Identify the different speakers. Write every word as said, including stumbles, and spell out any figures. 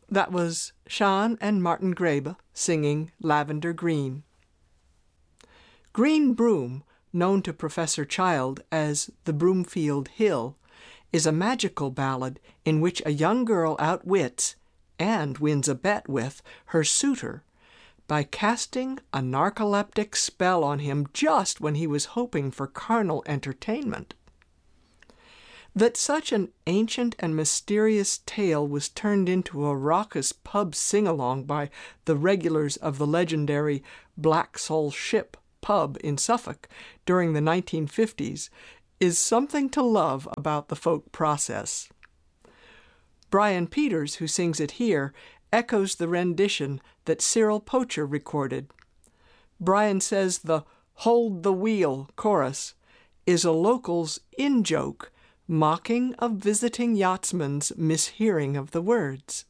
Speaker 1: That was Sean and Martin Graebe singing Lavender Green. Green Broom, known to Professor Child as the Broomfield Hill, is a magical ballad in which a young girl outwits, and wins a bet with, her suitor by casting a narcoleptic spell on him just when he was hoping for carnal entertainment. That such an ancient and mysterious tale was turned into a raucous pub sing-along by the regulars of the legendary Black Soul Ship pub in Suffolk during the nineteen fifties is something to love about the folk process. Brian Peters, who sings it here, echoes the rendition that Cyril Poacher recorded. Brian says the "Hold the Wheel" chorus is a local's in-joke, mocking of visiting yachtsmen's mishearing of the words.